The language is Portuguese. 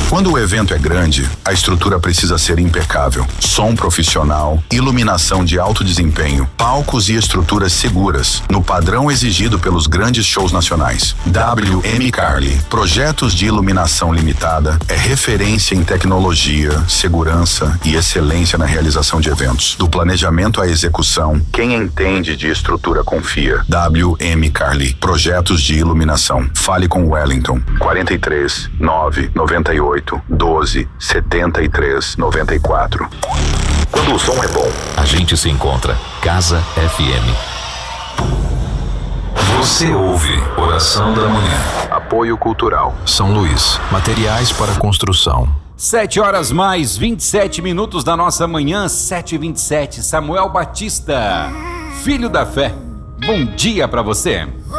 Quando o evento é grande, a estrutura precisa ser impecável. Som profissional, iluminação de alto desempenho, palcos e estruturas seguras, no padrão exigido pelos grandes shows nacionais. WM Carli, projetos de iluminação limitada, é referência em tecnologia, segurança e excelência na realização de eventos. Do planejamento à execução, quem entende de estrutura confia. WM Carli, projetos de iluminação. Fale com Wellington. 43 9 98 12 73 94. Quando o som é bom, a gente se encontra. Casa FM. Você ouve Oração da Manhã. Apoio Cultural São Luís, materiais para construção. 7h mais 27 da nossa manhã, 7h27. Samuel Batista, filho da fé. Bom dia pra você.